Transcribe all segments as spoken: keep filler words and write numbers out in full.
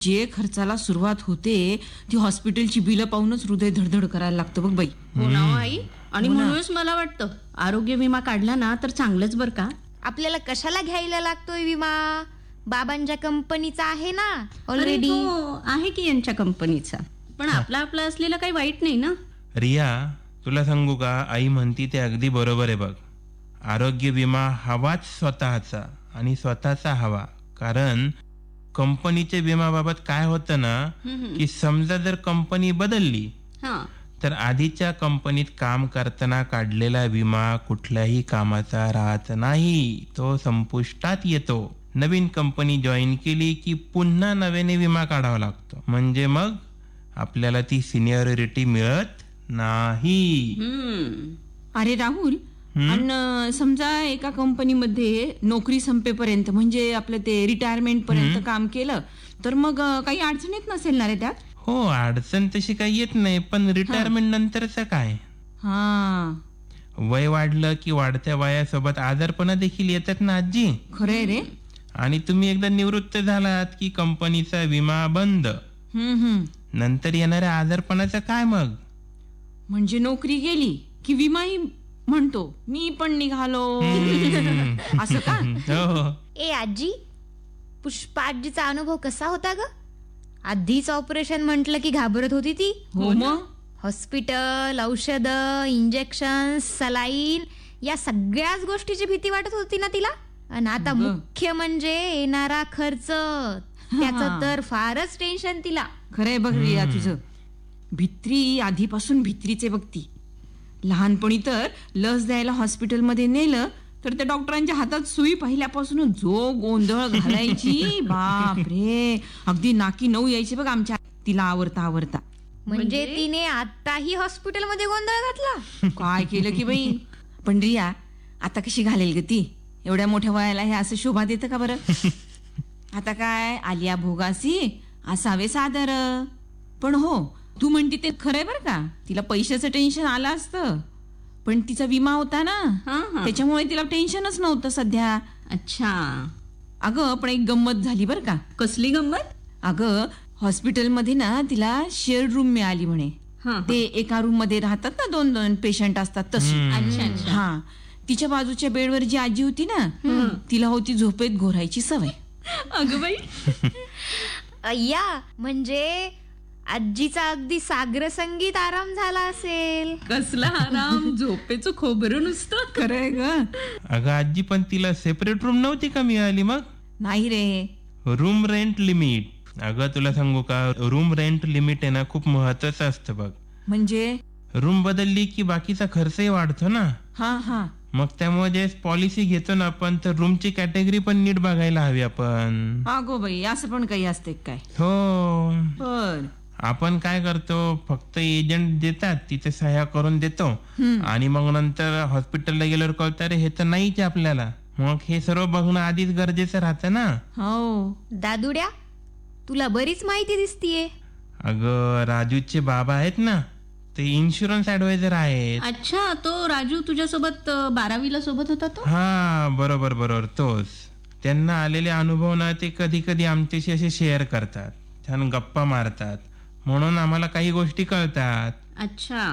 जे खर्चाला सुरुवात होते ती हॉस्पिटलची बिलं पाहूनच हृदय धडधड करायला लागतं बघ बाई. हो ना हो आई. आणि हो ना. म्हणूनच मला वाटतं आरोग्य विमा काढला ना तर चांगलंच बरं का. आपल्याला कशाला घ्यायला लागतोय विमा? बाबांच्या कंपनीचा आहे ना अरे ऑलरेडी. हो, आहे की यांच्या कंपनीचा. पण आपला आपला असलेला काही वाईट नाही ना. रिया, तुला सांगू का, आई म्हणती ते अगदी बरोबर आहे बघ. आरोग्य विमा हवाच स्वतःचा आणि स्वतःचा हवा. कारण कंपनीच्या विमाबाबत काय होतं ना, की समजा जर कंपनी बदलली हा. तर आधीच्या कंपनीत काम करताना काढलेला विमा कुठल्याही कामाचा राहत नाही, तो संपुष्टात येतो. नवीन कंपनी जॉईन केली की पुन्हा नव्याने विमा काढावा लागतो. म्हणजे मग आपल्याला ती सिनियरिटी मिळत नाही. हम्म. अरे राहुल, आणि समजा एका कंपनीमध्ये नोकरी संपेपर्यंत म्हणजे आपलं ते रिटायरमेंट पर्यंत काम केलं तर मग अं, काही अडचण येत नसेल ना रे त्यात? हो, अडचण तशी काही येत नाही, पण रिटायरमेंट नंतरचं काय? हा, वय वाढलं की वाढत्या वयासोबत आजारपणा देखील येतात ना आजी. खरंय रे. आणि तुम्ही एकदा निवृत्त झालात की कंपनीचा विमा बंद. हम्म हम्म. नंतर येणाऱ्या आजारपणाचं काय मग? म्हणजे नोकरी गेली की विमाही म्हणतो मी पण निघालो असं का? हो. ए आजी, पुष्पा आजीचा अनुभव कसा होता ग? आधीच ऑपरेशन म्हटलं की घाबरत होती ती. हो मग. हॉस्पिटल, औषध, इंजेक्शन, सलाईन या सगळ्याच गोष्टीची भीती वाटत होती ना तिला. आणि आता मुख्य म्हणजे येणारा खर्च, त्याचं तर फारच टेन्शन तिला. खरंय बघ रिया तुझं. भित्री आधीपासून भित्रीचे बघती. लहानपणी तर लस द्यायला हॉस्पिटलमध्ये नेलं तर त्या डॉक्टरांच्या हातात सुई पहिल्यापासून जो गोंधळ घालायची बाप रे, अगदी नाकी नऊ यायची बघ आमच्या तिला आवरता आवरता. म्हणजे तिने आताही हॉस्पिटलमध्ये गोंधळ घातला. काय केलं की बाई. पण रिया, आता कशी घालेल ग ती? एवढ्या मोठ्या वयाला हे असं शोभा देतं का बरं? आता काय आलिया भोगासी असावे सादर. पण हो, तू म्हणती ते खरंय बरं का, तिला पैशाचं टेन्शन आलं असतं पण तिचा विमा होता ना, हा, हा. त्याच्यामुळे तिला टेन्शनच नव्हतं सध्या. अच्छा. अगं पण एक गंमत झाली बरं का. कसली गंमत? अगं हॉस्पिटलमध्ये ना तिला शेअर रूम मिळाली म्हणे. हा, हा. ते एका रूम मध्ये राहतात ना, दोन दोन पेशंट असतात तशी. अच्छा अच्छा. हा, तिच्या बाजूच्या बेडवर जी आजी होती ना, तिला होती झोपेत घोरायची सवय. अगं बाई. अय्या, म्हणजे आजीचा अगदी सागर संगीत आराम झाला असेल. कसला आराम, झोपेचं खोबरं नुसतं. खरंय ग. अगं आजी, पण तिला सेपरेट रूम नव्हती का मिळाली मग? नाही रे. Room rent limit. अगं तुला सांगू का, रूम रेंट लिमिट आहे ना खूप महत्वाचं असतं बघ. म्हणजे रूम बदलली की बाकीचा खर्चही वाढतो ना. हा हा. मग त्यामुळे जे पॉलिसी घेतो ना आपण, तर रूमची कॅटेगरी पण नीट बघायला हवी आपण. अगो बाई, असं पण काही असते काय? हो. बर. आपण काय करतो, फक्त एजंट देतात, तिथे सह्या करून देतो आणि मग नंतर हॉस्पिटलला गेल्यावर कळतं अरे हे तर नाहीच आहे आपल्याला. मग हे सर्व बघणं आधीच गरजेचं राहतं ना. हो. दादुड्या, तुला बरीच माहिती दिसतीये. अगं राजूचे बाबा आहेत ना, ते इन्शुरन्स ऍडवायझर आहेत. अच्छा, तो राजू तुझ्यासोबत अं, बारावीला सोबत होता तो? हा बरोबर बरोबर, तोच. त्यांना आलेले अनुभव ना ते कधी कधी आमच्याशी असे शेअर करतात, छान गप्पा मारतात, म्हणून आम्हाला काही गोष्टी कळतात. अच्छा.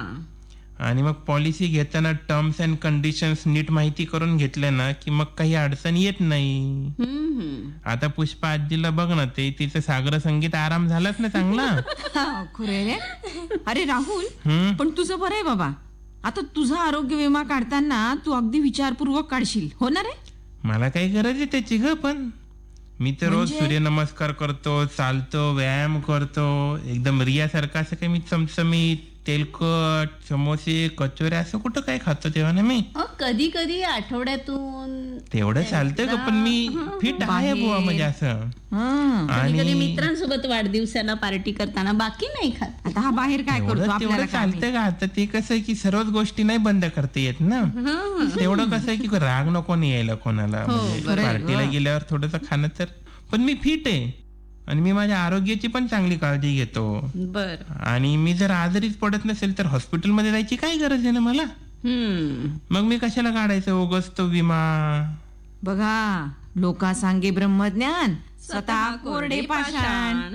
आणि मग पॉलिसी घेताना टर्म्स अँड कंडिशन्स नीट माहिती करून घेतल्या ना की मग काही अडचण येत नाही. हम्म. आता पुष्पा आजीला बघ ना, ते तिचं सागर संगीत आराम झालाच ना चांगला. हा, खरंय रे. अरे राहुल, हम्म. पण तुझं बरं आहे बाबा. आता तुझा आरोग्य विमा काढताना तू अगदी विचारपूर्वक काढशील, हो ना रे? मला काही गरज आहे त्याची ग, पण मी तर रोज म्हणजे? सूर्यनमस्कार करतो, चालतो, व्यायाम करतो, एकदम रियासारखं. असं काही मी चमचमीत तेलकट समोसे कचोरे असं कुठं काय खातो तेव्हा ना मी. अ, कधी कधी आठवड्यातून तेवढं चालतंय का, पण मी फिट आहे बुवा, म्हणजे असं. हा. कधी कधी आणि मित्रांसोबत वाढदिवसाला पार्टी करताना बाकी नाही खात. आता हा बाहेर काय करतो तेवढं आपल्याला तेवढं काय माहित? चालतंय का. आता ते कसं आहे की सर्वच गोष्टी नाही बंद करता येत ना. तेवढं कसं आहे की राग नको नाही यायला कोणाला. म्हणजे खरंय पार्टीला ग. गेल्यावर थोडंसं खाणं तर. पण मी फिट आहे आणि मी माझ्या आरोग्याची पण चांगली काळजी घेतो. बर. आणि मी जर आजारीच पडत नसेल तर हॉस्पिटलमध्ये जायची काय गरज आहे ना मला. हम्म. मग मी कशाला काढायचं उगाच तो विमा. बघा, लोका सांगे ब्रह्मज्ञान, स्वतः कोरडे पाषाण.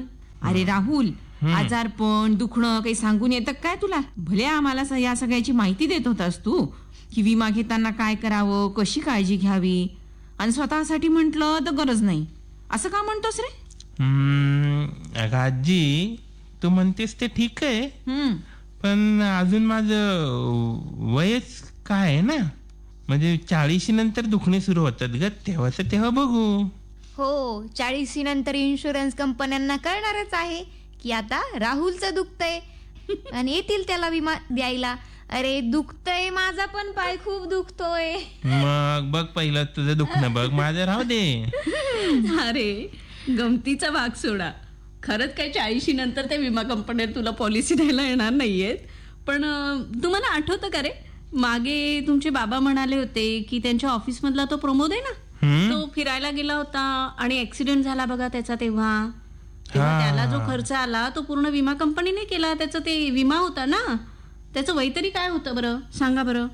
अरे राहुल, आजारपण दुखणं काही सांगून येतं काय तुला? भले आम्हाला स- या सगळ्याची माहिती देत होतास तू की विमा घेताना काय करावं, कशी काळजी घ्यावी, आणि स्वतःसाठी म्हटलं तर गरज नाही असं का म्हणतोस रे? हम्म, अगं आजी, तू म्हणतेस ते ठीक आहे, हम्म पण अजून माझं वयच काय आहे ना, म्हणजे चाळीशी नंतर दुखणे सुरू होतात ग, तेव्हाच तेव्हा बघू. हो, चाळीसी नंतर इन्शुरन्स कंपन्यांना कळणारच आहे की आता राहुलचं दुखतंय आणि येतील त्याला विमा द्यायला. अरे दुखतंय, माझा पण पाय खूप दुखतोय. मग बघ पहिलं तुझं दुखणं बघ, माझं राहू दे. अरे गमतीचा भाग सोडा. खरंच काय चाळीशी नंतर त्या विमा कंपन्या तुला पॉलिसी द्यायला येणार नाहीयेत. पण अं, तुम्हाला आठवतं का रे, मागे तुमचे बाबा म्हणाले होते की त्यांच्या ऑफिसमधला तो प्रमोद आहे ना, हम्म? तो फिरायला गेला होता आणि ऍक्सिडेंट झाला बघा त्याचा. तेव्हा तेव्हा हा. त्याला जो खर्च आला तो पूर्ण विमा कंपनीने केला. त्याचा ते विमा होता ना, त्याचं वय तरी काय होतं बरं, सांगा बरं.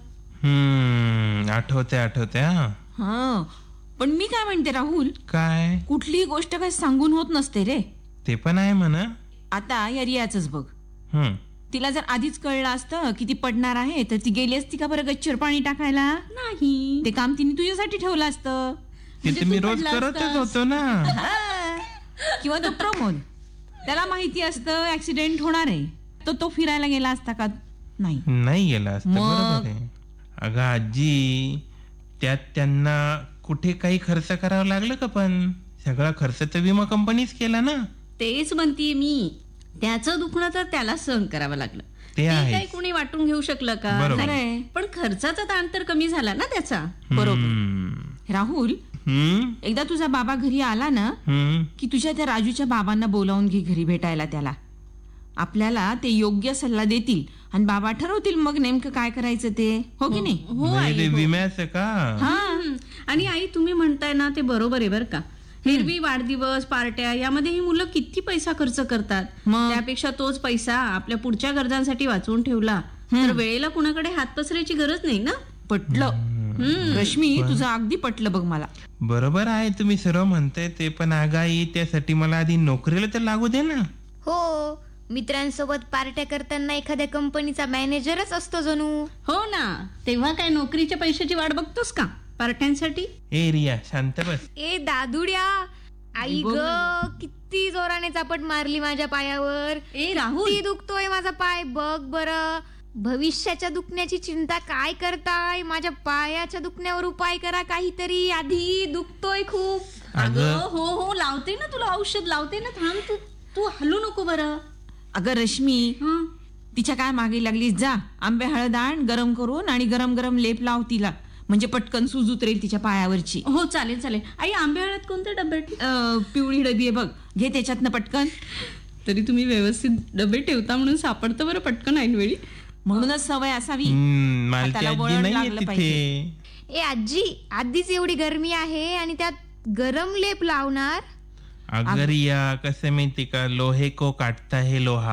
हम्म, आठवते आठवते हा. हा, पण मी काय म्हणते राहुल, काय? कुठलीही गोष्ट काय सांगून होत नसते रे. ते पण आहे म्हणा. आता या रियाचंच बघ, हम्म. तिला जर आधीच कळलं असतं की ती पडणार आहे तर ती गेली असती का बरं गच्चीवर पाणी टाकायला? नाही, ते काम तिने तुझ्यासाठी ठेवलं असतं. ते म्हणजे तर मी तू रोज पडला करतच असतास. होतो ना. हा. किंवा तो प्रमोद, त्याला माहिती असतं ऍक्सिडेंट होणार आहे, तर तो फिरायला गेला असता का? नाही. नाही गेला असतं, मग? बरोबर आहे. अगं आजी, त्यात त्यांना कुठे काही खर्च करावा लागलं का? पण सगळा खर्च तर विमा कंपनीच केला ना. तेच म्हणतीये मी, त्याचं दुखणं तर त्याला सहन करावं लागलं. ते ते आहेच. काही कोणी वाटून घेऊ शकलं का? बरोबर. नाही. पण खर्चाचा ताण तर कमी झाला ना त्याचा. बरोबर. हम्म. राहुल, हम्म? एकदा तुझा बाबा घरी आला ना हम्म. की तुझ्या त्या राजूच्या बाबांना बोलावून घे घरी भेटायला त्याला. आपल्याला ते योग्य सल्ला देतील आणि बाबा ठरवतील मग नेमकं काय करायचं ते, हो की नाही? हो म्हणजे आई, ते हो. विम्याचं का? हम्म. आणि आई, तुम्ही म्हणताय ना ते बरोबर आहे बरं का. हिरवी वाढदिवस पार्ट्या यामध्ये ही मुलं किती पैसा खर्च करतात. मग? त्यापेक्षा तोच पैसा आपल्या पुढच्या गरजांसाठी वाचवून ठेवला तर वेळेला कुणाकडे हात पसरायची गरज नाही ना. पटलं हम्म. रश्मी, तुझं अगदी पटलं बघ मला. बरोबर आहे, तुम्ही सर्व म्हणताय ते, पण आगाई त्यासाठी मला आधी नोकरीला तर लागू दे ना. हो, मित्रांसोबत पार्ट्या करताना एखाद्या कंपनीचा मॅनेजरच असतो जणू. हो ना, तेव्हा काय नोकरीच्या पैशाची वाट बघतोस का पार्ट्यांसाठी? ए रिया, शांत बस. ए दादुड्या, आई ग किती जोराने चापट मारली माझ्या पायावर. ए राहुल, किती दुखतोय माझा पाय बघ बरं. भविष्याच्या दुखण्याची चिंता काय करताय? माझ्या पायाच्या दुखण्यावर उपाय करा काहीतरी, आधी दुखतोय खूप. अगं हो हो लावते ना तुला औषध, लावते ना, थांब तू तू हलू नको बरं. अगं रश्मी, हं. तिच्या काय मागे लागलीस? जा आंबे हळद आण गरम करून आणि गरम गरम लेप लाव तिला, म्हणजे पटकन सूज उतरेल तिच्या पायावरची. हो चालेल चालेल. आई, आंबे हळद कोणत्या डब्यात? अं, पिवळी डबी आहे बघ, घे त्याच्यातनं पटकन. तरी तुम्ही व्यवस्थित डबे ठेवता म्हणून सापडतं बरं पटकन ऐनवेळी. म्हणूनच सवय असावी. हम्म, मला ती हाताला आजी वळण नाहीये लागलं तिथे. ए आजी, आधीच एवढी गरमी आहे आणि त्यात गरम लेप लावणार? अगर रिया, कसं माहिती का, लोहे को काटता है लोहा.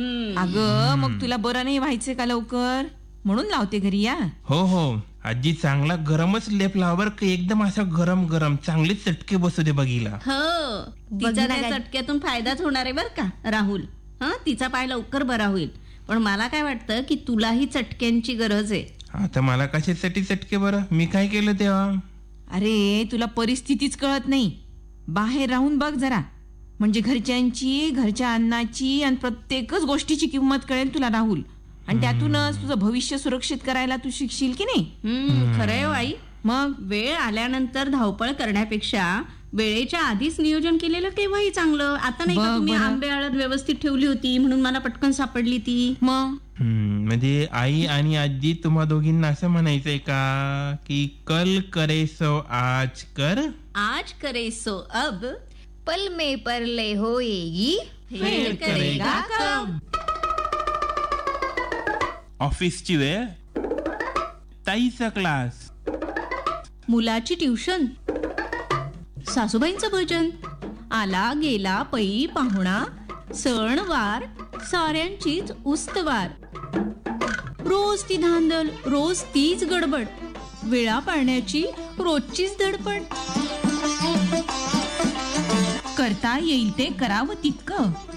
अगं मग तुला बरं नाही व्हायचं का लवकर, म्हणून लावते घरी या. हो हो आजी, चांगला गरमच लेप लावर का, एकदम असं गरम गरम चांगले चटके बसू दे बघीला. हो, बघ तिचा ना त्या काय- चटक्यातून फायदाच होणार आहे बरं का राहुल. हा, तिचा पाय लवकर बरा होईल. पण मला काय वाटतं की तुलाही चटक्यांची गरज आहे. आता मला कशासाठी चटके बरं, मी काय केलं तेव्हा? अरे तुला परिस्थितीच कळत नाही, बाहेर राहून बघ जरा, म्हणजे घरच्यांची, घरच्या अन्नाची आणि प्रत्येकच गोष्टीची किंमत कळेल तुला राहुल, आणि त्यातूनच तुझं भविष्य सुरक्षित करायला तू शिकशील की नाही. हम्म, खरंय हो आई. मग वेळ आल्यानंतर धावपळ करण्यापेक्षा वेळेच्या आधीच नियोजन केलेलं केव्हाही चांगलं. आता नाही का बघ तुम्ही बरं. आंबे हळद व्यवस्थित ठेवली होती म्हणून मला पटकन सापडली ती. मग हम्म, म्हणजे आई आणि आजी तुम्हा दोघींना असं म्हणायचंय का की कल करे सो आज कर, आज करे सो अब, पल में परले होएगी फिर करेगा कब. ऑफिसची वेळ, ताईचा क्लास, मुलाची ट्युशन, सासूबाईंचं भजन, आला गेला पै पाहुणा, सण वार साऱ्यांचीच उस्तवार. रोज ती धांदल, रोज तीच गडबड, वेळा पाळण्याची रोजचीच धडपड. करता येईल ते करावं तितकं,